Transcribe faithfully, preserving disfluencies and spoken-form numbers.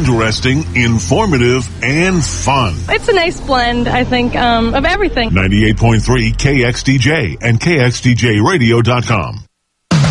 interesting, informative, and fun. It's a nice blend, I think, um, of everything. ninety-eight point three K X D J and K X D J radio dot com.